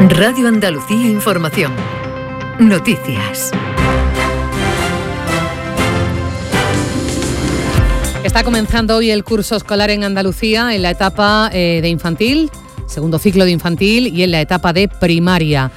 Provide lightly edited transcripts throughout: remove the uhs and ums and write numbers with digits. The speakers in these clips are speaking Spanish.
Radio Andalucía Información. Noticias. Está comenzando hoy el curso escolar en Andalucía en la etapa de infantil, segundo ciclo de infantil, y en la etapa de primaria.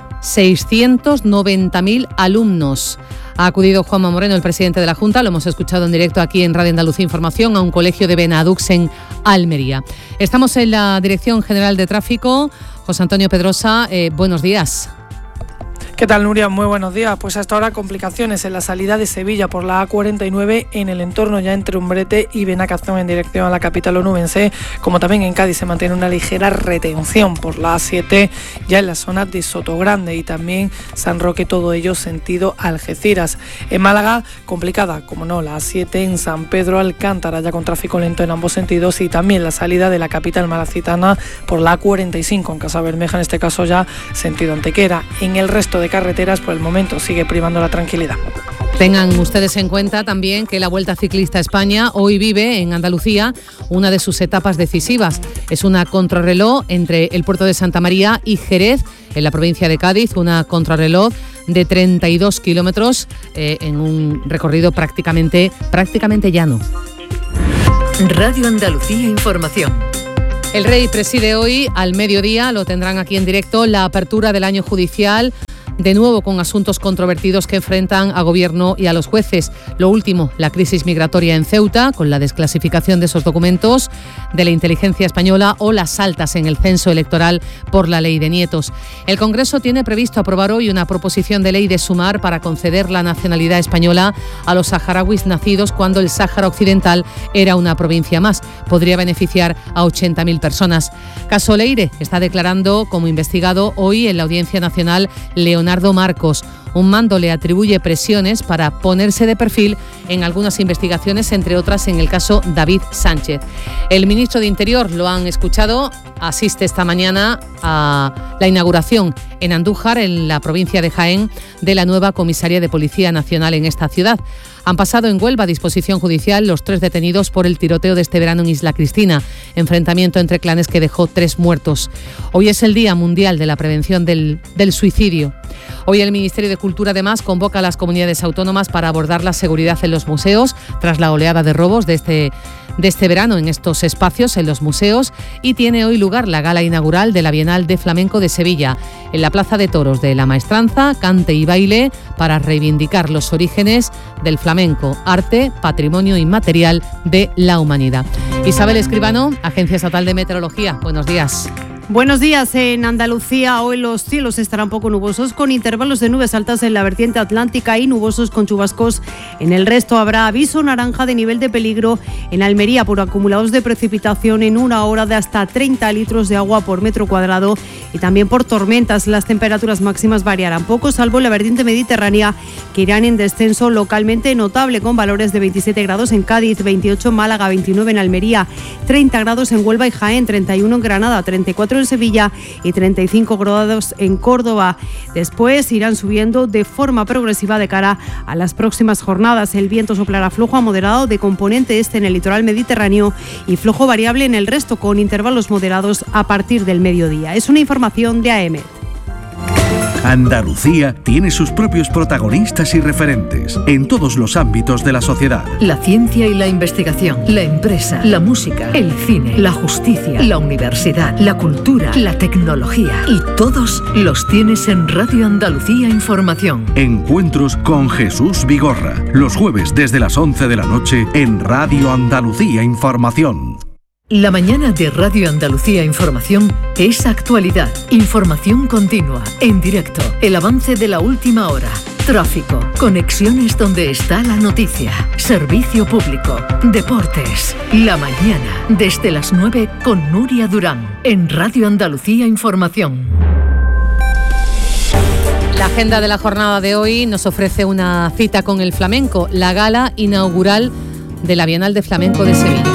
690.000 alumnos. Ha acudido Juanma Moreno, el presidente de la Junta, lo hemos escuchado en directo aquí en Radio Andalucía Información, a un colegio de Benadux en Almería. Estamos en la Dirección General de Tráfico. José Antonio Pedrosa, buenos días. ¿Qué tal, Nuria? Muy buenos días. Pues hasta ahora complicaciones en la salida de Sevilla por la A49 en el entorno ya entre Umbrete y Benacazón en dirección a la capital onubense, como también en Cádiz se mantiene una ligera retención por la A7 ya en la zona de Sotogrande y también San Roque, todo ello sentido Algeciras. En Málaga, complicada, como no, la A7 en San Pedro Alcántara ya con tráfico lento en ambos sentidos y también la salida de la capital malacitana por la A45 en Casabermeja, en este caso ya sentido Antequera. En el resto de carreteras por el momento sigue primando la tranquilidad. Tengan ustedes en cuenta también que la Vuelta Ciclista a España hoy vive en Andalucía una de sus etapas decisivas. Es una contrarreloj entre el puerto de Santa María y Jerez, en la provincia de Cádiz, una contrarreloj de 32 kilómetros en un recorrido prácticamente llano. Radio Andalucía Información. El Rey preside hoy al mediodía, lo tendrán aquí en directo, la apertura del año judicial, de nuevo con asuntos controvertidos que enfrentan a Gobierno y a los jueces. Lo último, la crisis migratoria en Ceuta, con la desclasificación de esos documentos de la inteligencia española o las altas en el censo electoral por la ley de nietos. El Congreso tiene previsto aprobar hoy una proposición de ley de sumar para conceder la nacionalidad española a los saharauis nacidos cuando el Sáhara Occidental era una provincia más. Podría beneficiar a 80.000 personas. Caso Leire está declarando como investigado hoy en la Audiencia Nacional Leonardo Marcos. Un mando le atribuye presiones para ponerse de perfil en algunas investigaciones, entre otras en el caso David Sánchez. El ministro de Interior, lo han escuchado, asiste esta mañana a la inauguración en Andújar, en la provincia de Jaén, de la nueva comisaría de Policía Nacional en esta ciudad. Han pasado en Huelva a disposición judicial los 3 detenidos por el tiroteo de este verano en Isla Cristina, enfrentamiento entre clanes que dejó 3 muertos. Hoy es el Día Mundial de la Prevención del Suicidio. Hoy el Ministerio de Cultura, además, convoca a las comunidades autónomas para abordar la seguridad en los museos tras la oleada de robos de este verano en estos espacios, en los museos, y tiene hoy lugar la gala inaugural de la Bienal de Flamenco de Sevilla, en la Plaza de Toros de la Maestranza, cante y baile para reivindicar los orígenes del flamenco, arte, patrimonio inmaterial de la humanidad. Isabel Escribano, Agencia Estatal de Meteorología, buenos días. Buenos días. En Andalucía hoy los cielos estarán poco nubosos, con intervalos de nubes altas en la vertiente atlántica y nubosos con chubascos. En el resto habrá aviso naranja de nivel de peligro en Almería por acumulados de precipitación en una hora de hasta 30 litros de agua por metro cuadrado y también por tormentas. Las temperaturas máximas variarán poco, salvo en la vertiente mediterránea, que irán en descenso localmente notable, con valores de 27 grados en Cádiz, 28 en Málaga, 29 en Almería, 30 grados en Huelva y Jaén, 31 en Granada, 34 en Sevilla y 35 grados en Córdoba. Después irán subiendo de forma progresiva de cara a las próximas jornadas. El viento soplará flojo a moderado de componente este en el litoral mediterráneo y flojo variable en el resto, con intervalos moderados a partir del mediodía. Es una información de AEMET. Andalucía tiene sus propios protagonistas y referentes en todos los ámbitos de la sociedad. La ciencia y la investigación, la empresa, la música, el cine, la justicia, la universidad, la cultura, la tecnología. Y todos los tienes en Radio Andalucía Información. Encuentros con Jesús Vigorra, los jueves desde las 11 de la noche en Radio Andalucía Información. La mañana de Radio Andalucía Información es actualidad, información continua, en directo, el avance de la última hora, tráfico, conexiones donde está la noticia, servicio público, deportes. La mañana, desde las 9 con Nuria Durán, en Radio Andalucía Información. La agenda de la jornada de hoy nos ofrece una cita con el flamenco, la gala inaugural de la Bienal de Flamenco de Sevilla.